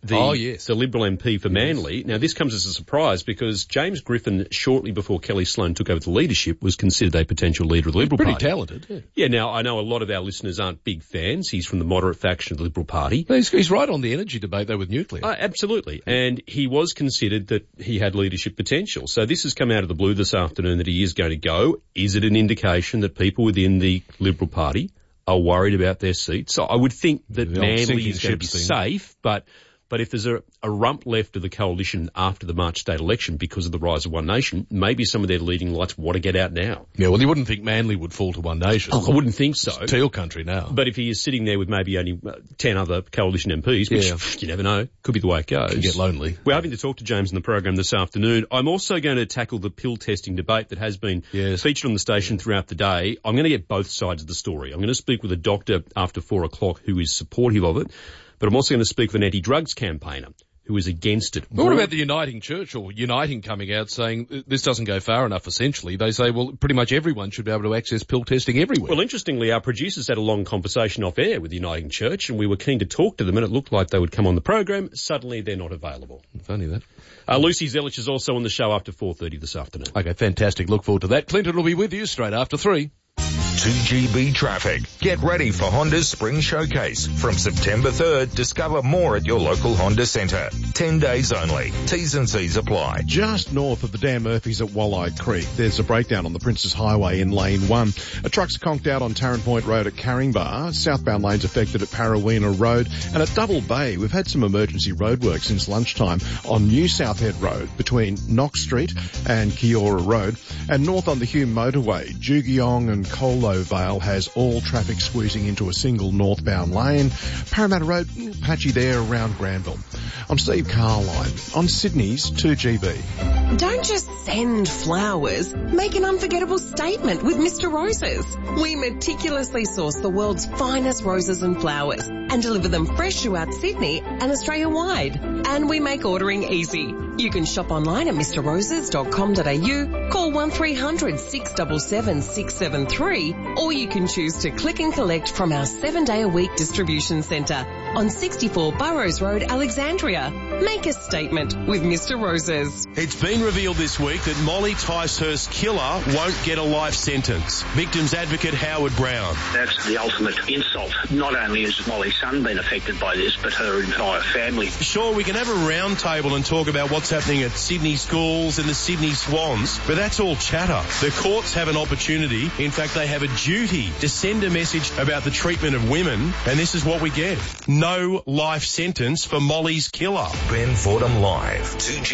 The Liberal MP for Manly. Yes. Now, this comes as a surprise because James Griffin, shortly before Kelly Sloan took over the leadership, was considered a potential leader of the Liberal Party. Pretty talented, yeah. Now, I know a lot of our listeners aren't big fans. He's from the moderate faction of the Liberal Party. He's right on the energy debate, though, with nuclear. Absolutely. And he was considered that he had leadership potential. So this has come out of the blue this afternoon that he is going to go. Is it an indication that people within the Liberal Party are worried about their seats? So I would think that Manly is going to be safe, but if there's a rump left of the coalition after the March state election because of the rise of One Nation, maybe some of their leading lights want to get out now. Yeah, well, you wouldn't think Manly would fall to One Nation. Oh, I wouldn't think so. It's teal country now. But if he is sitting there with maybe only 10 other coalition MPs, which you never know, could be the way it goes. Can get lonely. We're hoping to talk to James in the program this afternoon. I'm also going to tackle the pill testing debate that has been featured on the station throughout the day. I'm going to get both sides of the story. I'm going to speak with a doctor after 4 o'clock who is supportive of it, but I'm also going to speak with an anti-drugs campaigner who is against it. But what about the Uniting Church or Uniting coming out saying this doesn't go far enough, essentially? They say, well, pretty much everyone should be able to access pill testing everywhere. Well, interestingly, our producers had a long conversation off air with the Uniting Church and we were keen to talk to them and it looked like they would come on the program. Suddenly, they're not available. Funny that. Lucy Zelich is also on the show after 4:30 this afternoon. Okay, fantastic. Look forward to that. Clinton will be with you straight after 3. 2GB traffic. Get ready for Honda's Spring Showcase. From September 3rd, discover more at your local Honda Centre. 10 days only. T's and C's apply. Just north of the Dan Murphys at Walleye Creek, there's a breakdown on the Princes Highway in Lane 1. A truck's conked out on Tarrant Point Road at Caringbah. Southbound lanes affected at Parawina Road. And at Double Bay, we've had some emergency roadwork since lunchtime on New Southhead Road between Knox Street and Kiora Road. And north on the Hume Motorway, Jugiong and Cole Paulo Vale has all traffic squeezing into a single northbound lane. Parramatta Road, patchy there around Granville. I'm Steve Carline on Sydney's 2GB. Don't just send flowers. Make an unforgettable statement with Mr. Roses. We meticulously source the world's finest roses and flowers and deliver them fresh throughout Sydney and Australia-wide. And we make ordering easy. You can shop online at mrroses.com.au, call 1300 677 673, or you can choose to click and collect from our 7-day-a-week distribution centre on 64 Burrows Road, Alexandria. Make a statement with Mr. Roses. It's been revealed this week that Molly Ticehurst's killer won't get a life sentence. Victims advocate Howard Brown. That's the ultimate insult. Not only has Molly's son been affected by this, but her entire family. Sure, we can have a round table and talk about what's happening at Sydney schools and the Sydney Swans, but that's all chatter. The courts have an opportunity, in fact they have a duty, to send a message about the treatment of women, and this is what we get. No life sentence for Molly's killer. Ben Fordham Live,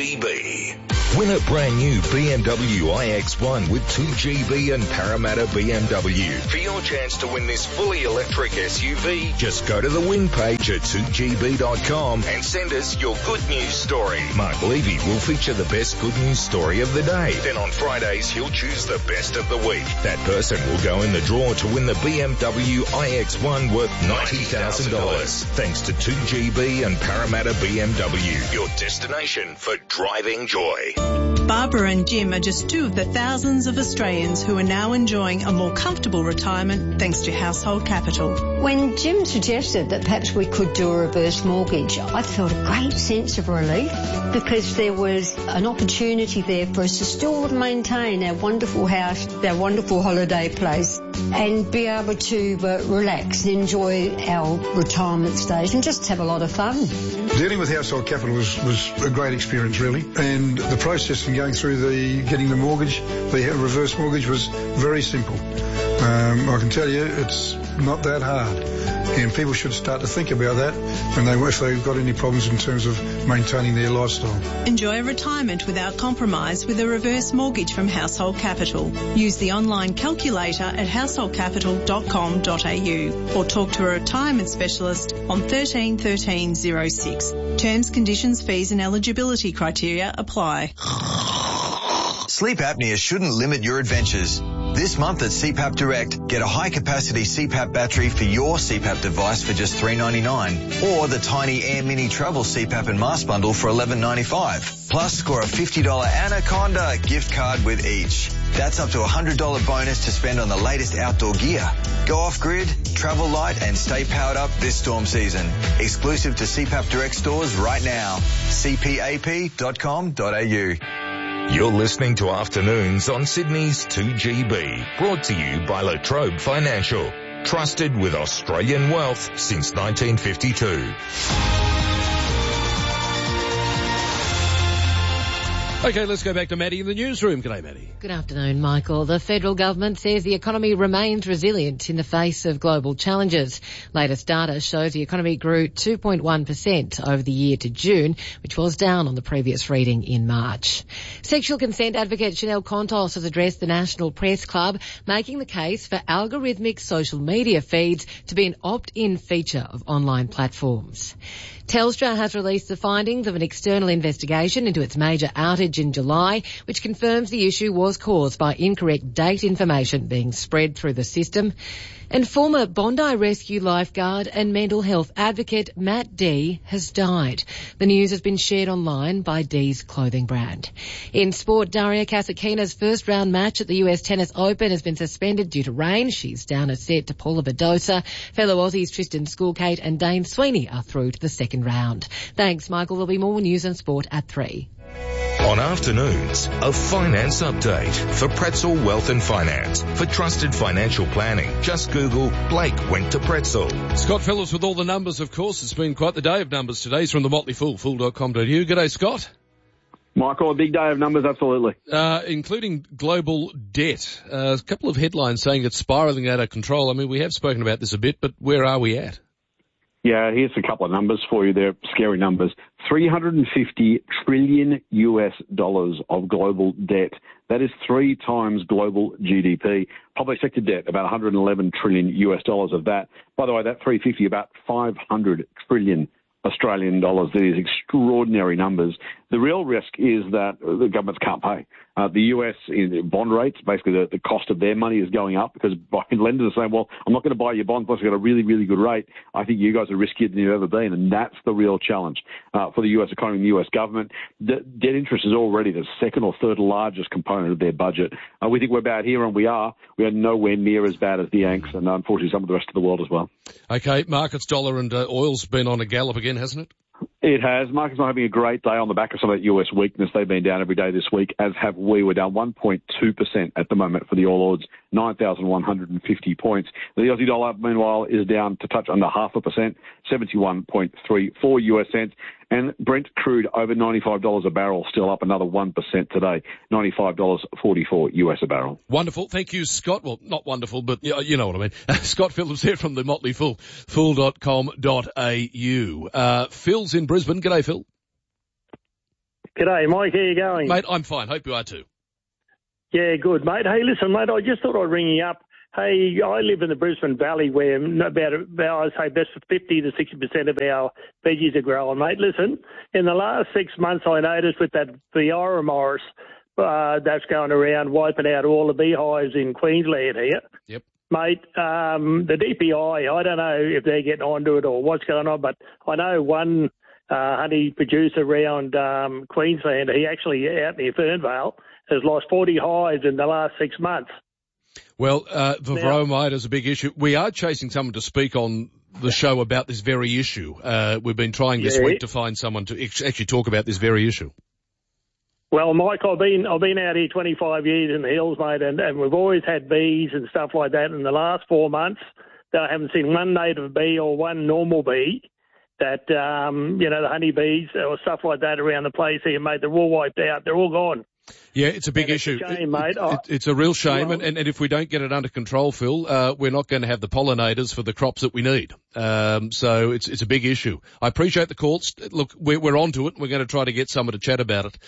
2GB. Win a brand new BMW iX1 with 2GB and Parramatta BMW. For your chance to win this fully electric SUV, just go to the win page at 2gb.com and send us your good news story. Mark Levy will feature the best good news story of the day. Then on Fridays, he'll choose the best of the week. That person will go in the draw to win the BMW iX1 worth $90,000. Thanks to 2GB and Parramatta BMW, your destination for driving joy. Barbara and Jim are just two of the thousands of Australians who are now enjoying a more comfortable retirement thanks to Household Capital. When Jim suggested that perhaps we could do a reverse mortgage, I felt a great sense of relief because there was an opportunity there for us to still maintain our wonderful house, our wonderful holiday place, and be able to relax and enjoy our retirement stage and just have a lot of fun. Dealing with Household Capital was a great experience, really, and the process of going through getting the mortgage, the reverse mortgage, was very simple. I can tell you it's not that hard, and people should start to think about that if they've got any problems in terms of maintaining their lifestyle. Enjoy retirement without compromise with a reverse mortgage from Household Capital. Use the online calculator at householdcapital.com.au or talk to a retirement specialist on 13 13 06. Terms, conditions, fees and eligibility criteria apply. Sleep apnea shouldn't limit your adventures. This month at CPAP Direct, get a high-capacity CPAP battery for your CPAP device for just $3.99, or the Tiny Air Mini Travel CPAP and Mask Bundle for $11.95. Plus, score a $50 Anaconda gift card with each. That's up to a $100 bonus to spend on the latest outdoor gear. Go off-grid, travel light and stay powered up this storm season. Exclusive to CPAP Direct stores right now. cpap.com.au. You're listening to Afternoons on Sydney's 2GB, brought to you by La Trobe Financial, trusted with Australian wealth since 1952. Okay, let's go back to Maddie in the newsroom. G'day, Maddie. Good afternoon, Michael. The federal government says the economy remains resilient in the face of global challenges. Latest data shows the economy grew 2.1% over the year to June, which was down on the previous reading in March. Sexual consent advocate Chanel Contos has addressed the National Press Club, making the case for algorithmic social media feeds to be an opt-in feature of online platforms. Telstra has released the findings of an external investigation into its major outage in July, which confirms the issue was caused by incorrect date information being spread through the system. And former Bondi Rescue lifeguard and mental health advocate Matt D has died. The news has been shared online by D's clothing brand. In sport, Daria Kasatkina's first round match at the US Tennis Open has been suspended due to rain. She's down a set to Paula Badosa. Fellow Aussies Tristan Schoolkate and Dane Sweeney are through to the second round. Thanks, Michael. There'll be more news and sport at 3. On Afternoons, a finance update for Pretzel Wealth and Finance. For trusted financial planning, just Google Blake went to Pretzel. Scott Phillips with all the numbers, of course. It's been quite the day of numbers today. He's from the Motley Fool, fool.com.au. G'day, Scott. Michael, a big day of numbers, absolutely. Including global debt. A couple of headlines saying it's spiralling out of control. I mean, we have spoken about this a bit, but where are we at? Yeah, here's a couple of numbers for you. They're scary numbers. $350 trillion of global debt. That is 3 times global GDP. Public sector debt, about $111 trillion of that. By the way, that 350, about 500 trillion Australian dollars. These extraordinary numbers. The real risk is that the governments can't pay. The US bond rates, basically the cost of their money is going up because lenders are saying, well, I'm not going to buy your bonds unless I've got a really, really good rate. I think you guys are riskier than you've ever been, and that's the real challenge for the US economy and the US government. Debt interest is already the second or third largest component of their budget. We think we're bad here, and we are. We are nowhere near as bad as the Yanks and unfortunately some of the rest of the world as well. Okay, markets, dollar and oil's been on a gallop again, hasn't it? It has. Markets not having a great day on the back of some of that US weakness. They've been down every day this week, as have we. We're down 1.2% at the moment for the All Ords, 9,150 points. The Aussie dollar, meanwhile, is down to touch under 0.5%, 71.34 US cents. And Brent crude over $95 a barrel, still up another 1% today, $95.44 US a barrel. Wonderful. Thank you, Scott. Well, not wonderful, but you know what I mean. Scott Phillips here from the Motley Fool, fool.com.au. Phil's in Brisbane. G'day, Phil. G'day, Mike. How you going? Mate, I'm fine. Hope you are too. Yeah, good, mate. Hey, listen, mate, I just thought I'd ring you up. Hey, I live in the Brisbane Valley where about I'd say best 50 to 60% of our veggies are growing, mate. Listen, in the last 6 months I noticed with that Virus that's going around wiping out all the beehives in Queensland here. Yep. Mate, the DPI, I don't know if they're getting onto it or what's going on, but I know one honey producer around Queensland, he actually out near Fernvale, has lost 40 hives in the last 6 months. Well, the Viromite is a big issue. We are chasing someone to speak on the show about this very issue. We've been trying this week to find someone to actually talk about this very issue. Well, Mike, I've been out here 25 years in the hills, mate, and we've always had bees and stuff like that. In the last 4 months, I haven't seen one native bee or one normal bee that, the honeybees or stuff like that around the place here, mate. They're all wiped out. They're all gone. Yeah, it's a big issue. It's a shame, mate. It's a real shame, and if we don't get it under control, Phil, we're not going to have the pollinators for the crops that we need. So it's a big issue. I appreciate the calls. Look, we're onto it. We're going to try to get someone to chat about it.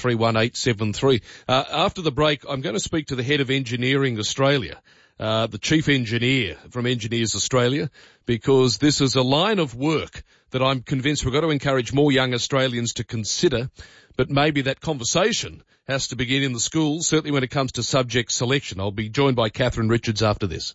131873. After the break, I'm going to speak to the head of Engineering Australia, the chief engineer from Engineers Australia, because this is a line of work that I'm convinced we've got to encourage more young Australians to consider, but maybe that conversation has to begin in the schools, certainly when it comes to subject selection. I'll be joined by Catherine Richards after this.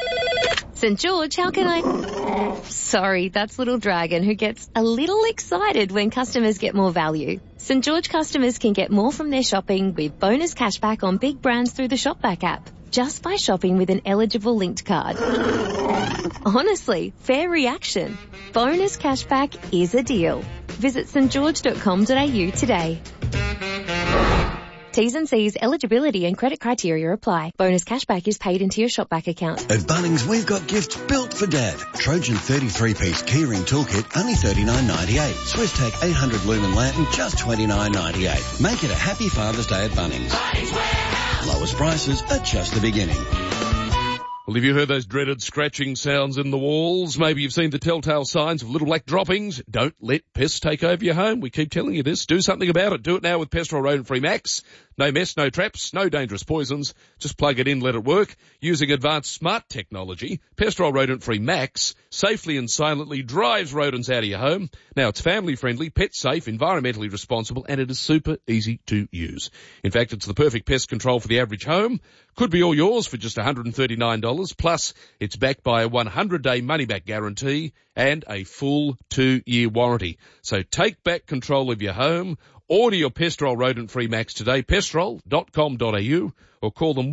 St. George, how can I... Sorry, that's Little Dragon, who gets a little excited when customers get more value. St. George customers can get more from their shopping with bonus cashback on big brands through the Shopback app, just by shopping with an eligible linked card. Honestly, fair reaction. Bonus cashback is a deal. Visit stgeorge.com.au today. T's and C's, eligibility and credit criteria apply. Bonus cashback is paid into your Shopback account. At Bunnings, we've got gifts built for Dad. Trojan 33-piece keyring toolkit, only $39.98. Swiss-Tech 800 lumen lantern, just $29.98. Make it a happy Father's Day at Bunnings. Lowest prices are just the beginning. Well, have you heard those dreaded scratching sounds in the walls? Maybe you've seen the telltale signs of little black droppings. Don't let pests take over your home. We keep telling you this. Do something about it. Do it now with Pestrol Rodent-Free Max. No mess, no traps, no dangerous poisons. Just plug it in, let it work. Using advanced smart technology, Pestrol Rodent-Free Max safely and silently drives rodents out of your home. Now, it's family-friendly, pet-safe, environmentally responsible, and it is super easy to use. In fact, it's the perfect pest control for the average home. Could be all yours for just $139. Plus, it's backed by a 100-day money-back guarantee and a full 2-year warranty. So take back control of your home. Order your Pestrol Rodent-Free Max today, pestrol.com.au, or call them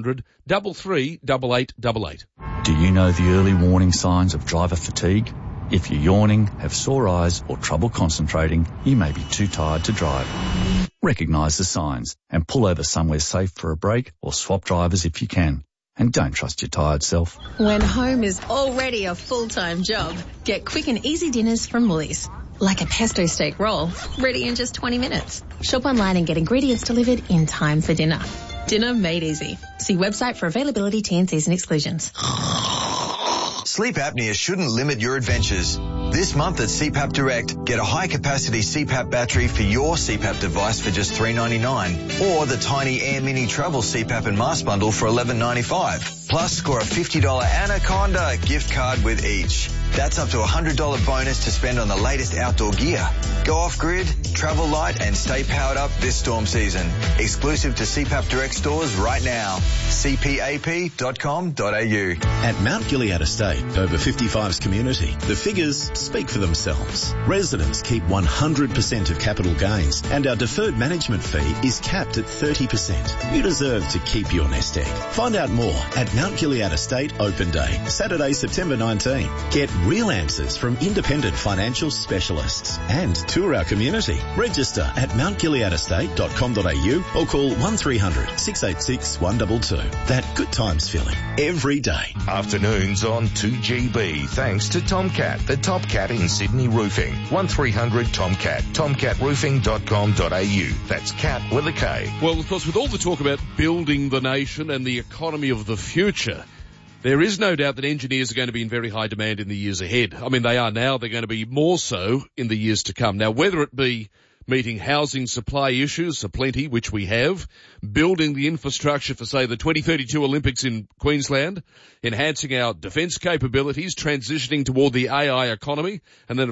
1-800-338888. Do you know the early warning signs of driver fatigue? If you're yawning, have sore eyes, or trouble concentrating, you may be too tired to drive. Recognise the signs and pull over somewhere safe for a break or swap drivers if you can. And don't trust your tired self. When home is already a full-time job, get quick and easy dinners from Woolies. Like a pesto steak roll, ready in just 20 minutes. Shop online and get ingredients delivered in time for dinner. Dinner made easy. See website for availability, T&Cs and exclusions. Sleep apnea shouldn't limit your adventures. This month at CPAP Direct, get a high-capacity CPAP battery for your CPAP device for just $3.99, or the Tiny Air Mini Travel CPAP and Mask Bundle for $11.95. Plus, score a $50 Anaconda gift card with each. That's up to a $100 bonus to spend on the latest outdoor gear. Go off-grid, travel light, and stay powered up this storm season. Exclusive to CPAP Direct stores right now. cpap.com.au. At Mount Gilead Estate, over 55's community, the figures speak for themselves. Residents keep 100% of capital gains, and our deferred management fee is capped at 30%. You deserve to keep your nest egg. Find out more at Mount Gilead Estate Open Day, Saturday, September 19. Get real answers from independent financial specialists and tour our community. Register at mountgileadestate.com.au or call 1300 686 122. That good times feeling every day. Afternoons on 2GB, thanks to Tomcat, the top cat in Sydney roofing. 1300 Tomcat, tomcatroofing.com.au. That's cat with a K. Well, of course, with all the talk about building the nation and the economy of the future, there is no doubt that engineers are going to be in very high demand in the years ahead. I mean, they are now. They're going to be more so in the years to come. Now, whether it be meeting housing supply issues, aplenty, which we have, building the infrastructure for, say, the 2032 Olympics in Queensland, enhancing our defence capabilities, transitioning toward the AI economy, and then,